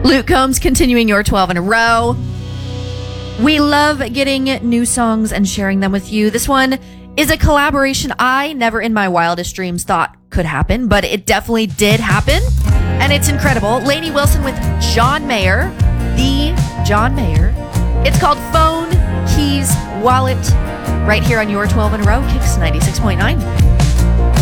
Luke Combs continuing your 12 in a row. We love getting new songs and sharing them with you. This one is a collaboration I never in my wildest dreams thought could happen, but it definitely did happen. And it's incredible. Lainey Wilson with John Mayer, the John Mayer. It's called Phone, Keys, Wallet, right here on your 12 in a row, Kicks 96.9.